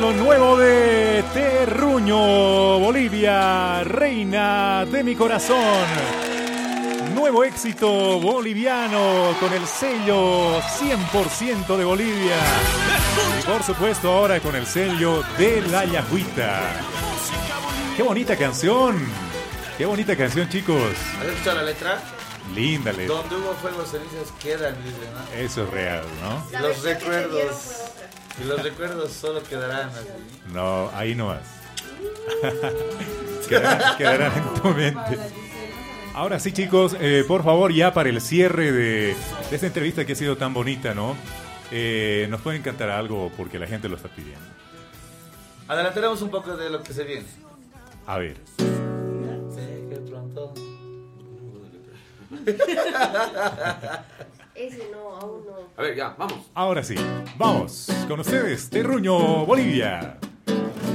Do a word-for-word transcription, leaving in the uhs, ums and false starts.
lo nuevo de Terruño, Bolivia, reina de mi corazón. Nuevo éxito boliviano con el sello cien por ciento de Bolivia. Y por supuesto ahora con el sello de La Yaguita. ¡Qué bonita canción! ¡Qué bonita canción, chicos! ¿Has escuchado la letra? Linda letra. Donde hubo fuego, cenizas quedan, dice, ¿no? Eso es real, ¿no? Y los recuerdos... Y los recuerdos solo quedarán así. No, ahí no más. quedarán, quedarán en tu mente. Ahora sí, chicos, eh, por favor, ya para el cierre de, de esta entrevista que ha sido tan bonita, ¿no? Eh, nos pueden cantar algo porque la gente lo está pidiendo. Adelantaremos un poco de lo que se viene. A ver. Sé que pronto... Ese no, aún no. A ver, ya, vamos. Ahora sí, vamos con ustedes, Terruño, Bolivia.